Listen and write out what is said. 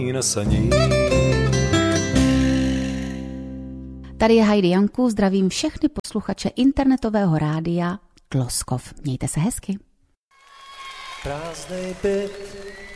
na saní. Tady je Heidi Janku, zdravím všechny posluchače internetového rádia Tloskov. Mějte se hezky. Prázdnej byt